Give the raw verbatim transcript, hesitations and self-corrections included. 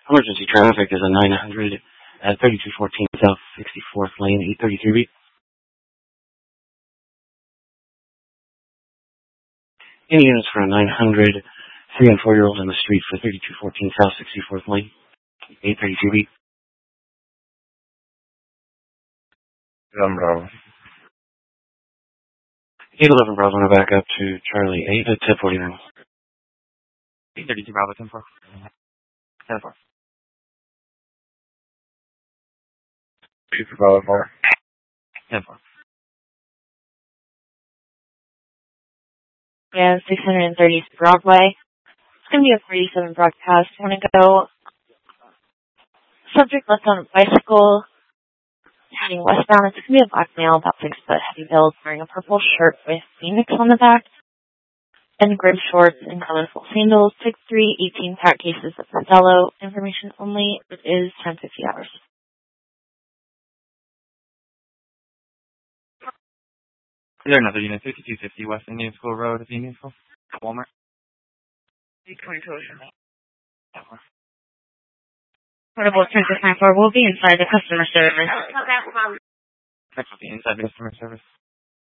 Emergency traffic is a nine hundred at thirty-two fourteen South sixty-fourth Lane, eight thirty-three B. Any units for a nine hundred, three and four-year-olds on the street for thirty-two fourteen South sixty-fourth Lane, eight thirty-two B. Um, Bravo. eight eleven Bravo, now back up to Charlie eight at ten forty-nine. eight thirty-two Bravo, ten four. ten four. Pizza Bravo four. ten four. Yeah, six thirty Broadway. It's going to be a forty-seven broadcast. Want to go? Subject left on a bicycle, heading westbound. It's going to be a black male, about six foot, heavy build, wearing a purple shirt with Phoenix on the back, and gray shorts and colorful sandals. six three, eighteen pack cases of Modelo. Information only. It is ten fifty hours. Is there another unit? fifty-two fifty West Indian School Road, Indian School? Walmart? eight twenty-two Portable Census nine four will be inside the customer service. Next will be inside the customer service.